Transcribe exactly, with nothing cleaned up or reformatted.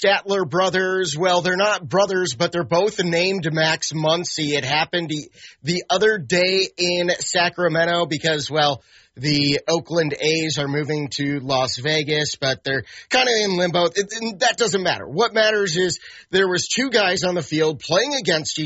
Statler brothers. Well, they're not brothers, but they're both named Max Muncy. It happened the other day in Sacramento because, well, the Oakland A's are moving to Las Vegas, but they're kind of in limbo. It, that doesn't matter. What matters is there was two guys on the field playing against each